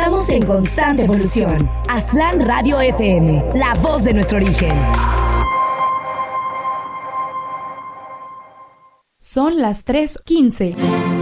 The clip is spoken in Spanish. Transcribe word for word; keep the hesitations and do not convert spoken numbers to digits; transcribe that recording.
Estamos en constante evolución. Aztlán Radio F M, la voz de nuestro origen. Son las tres quince.